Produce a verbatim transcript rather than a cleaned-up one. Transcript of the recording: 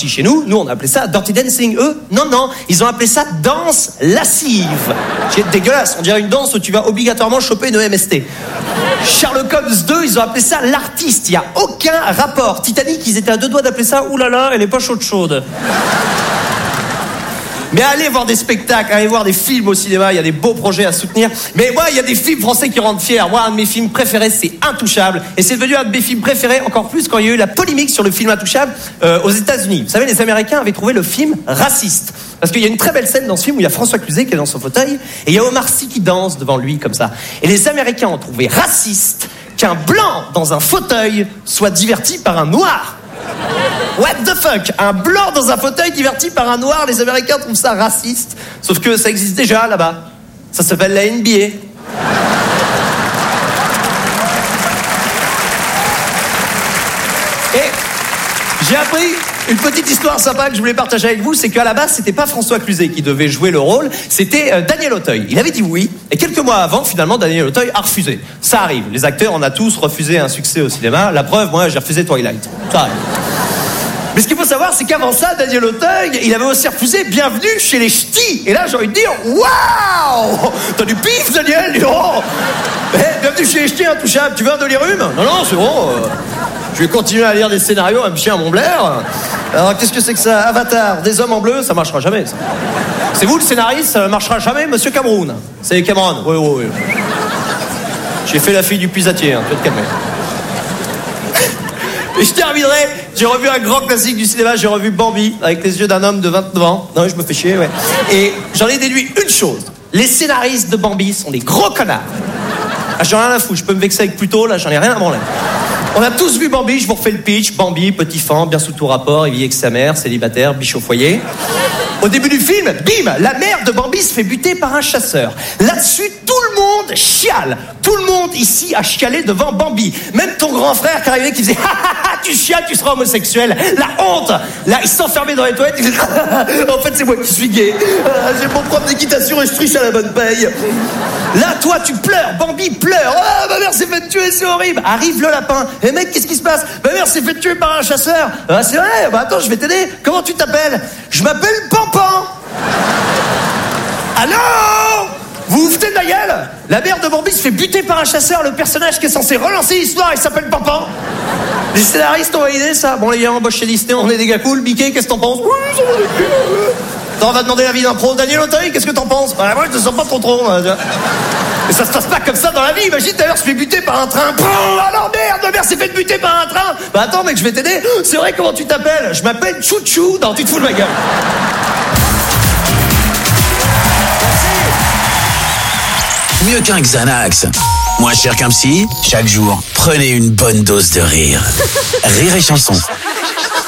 sorti chez nous, nous on appelait ça Dirty Dancing. Eux, non, non, ils ont appelé ça danse lascive. C'est dégueulasse, on dirait une danse où tu vas obligatoirement choper une E M S T. Sherlock Holmes deux, ils ont appelé ça l'artiste. Il n'y a aucun rapport. Titanic, ils étaient à deux doigts d'appeler ça oulala, elle est pas chaude chaude. Mais allez voir des spectacles, allez voir des films au cinéma, il y a des beaux projets à soutenir. Mais moi, il y a des films français qui rendent fiers. Moi, un de mes films préférés, c'est Intouchable. Et c'est devenu un de mes films préférés, encore plus quand il y a eu la polémique sur le film Intouchable euh, aux États-Unis. Vous savez, les Américains avaient trouvé le film raciste. Parce qu'il y a une très belle scène dans ce film où il y a François Cluzet qui est dans son fauteuil et il y a Omar Sy qui danse devant lui comme ça. Et les Américains ont trouvé raciste qu'un blanc dans un fauteuil soit diverti par un noir. What the fuck? Un blanc dans un fauteuil diverti par un noir, les Américains trouvent ça raciste. Sauf que ça existe déjà là-bas. Ça s'appelle la N B A. Et j'ai appris une petite histoire sympa que je voulais partager avec vous, c'est qu'à la base, c'était pas François Cluzet qui devait jouer le rôle, c'était euh, Daniel Auteuil. Il avait dit oui, et quelques mois avant, finalement, Daniel Auteuil a refusé. Ça arrive, les acteurs, on a tous refusé un succès au cinéma. La preuve, moi, j'ai refusé Twilight. Ça arrive. Mais ce qu'il faut savoir, c'est qu'avant ça, Daniel Auteuil, il avait aussi refusé Bienvenue chez les Ch'tis. Et là, j'ai envie de dire, waouh! T'as du pif, Daniel, dis donc! Eh, Bienvenue chez les Ch'tis, Intouchable. Tu veux un dolirum? Non, non, c'est bon. Euh, je vais continuer à lire des scénarios à me chier à mon Blair. Alors, qu'est-ce que c'est que ça? Avatar, des hommes en bleu, ça marchera jamais, ça. C'est vous le scénariste, ça marchera jamais, monsieur Cameroun. C'est Cameron, oui, oui, oui. J'ai fait la fille du puisatier, hein, tu vas te calmer. Et je terminerai, j'ai revu un grand classique du cinéma, j'ai revu Bambi, avec les yeux d'un homme de vingt-neuf ans. Non, je me fais chier, ouais. Et j'en ai déduit une chose. Les scénaristes de Bambi sont des gros connards. Ah, j'en ai rien à foutre, je peux me vexer avec Pluto, là, j'en ai rien à branler. On a tous vu Bambi, je vous refais le pitch. Bambi, petit fan, bien sous tout rapport, il vit avec sa mère, célibataire, biche au foyer. Au début du film, bim, la mère de Bambi se fait buter par un chasseur. Là-dessus, tout le monde chiale. Tout le monde ici a chialé devant Bambi. Même ton grand frère qui arrivait qui faisait « Ha ha ha, tu chiales, tu seras homosexuel !» La honte. Là, il s'enfermait dans les toilettes, il disait « En fait, c'est moi qui suis gay. J'ai mon propre d'équitation et je triche à la bonne paye. » Là, toi, tu pleures. Bambi pleure. « Ah, ma mère s'est fait tuer, c'est horrible !» Arrive le lapin. « Eh mec, qu'est-ce qui se passe ? Ma mère s'est fait tuer par un chasseur. »« Ah, c'est vrai ? Bah attends, je vais t'aider. Comment tu t'appelles ? » ?»« Je m'appelle Pampan. »« Allô ? Vous vous foutez de la gueule ? La mère de Bambi se fait buter par un chasseur. Le personnage qui est censé relancer l'histoire, il s'appelle Pampan. Les scénaristes ont validé ça. Bon, les gars, embauche chez Disney, on est des gars cool. Mickey, qu'est-ce que t'en penses ? Oui, ça va être cool. Attends, on va demander l'avis d'un pro. Daniel Auteuil, qu'est-ce que t'en penses ? Bah, moi, je te sens pas trop trop. Mais ça se passe pas comme ça dans la vie. Imagine, ta mère se fait buter par un train. Alors merde, ma mère s'est fait buter par un train. Bah attends, mec, je vais t'aider. C'est vrai, comment tu t'appelles ? Je m'appelle Chouchou. Non, tu te fous de ma gueule. Mieux qu'un Xanax. Moins cher qu'un psy, chaque jour, prenez une bonne dose de rire. Rire et chanson.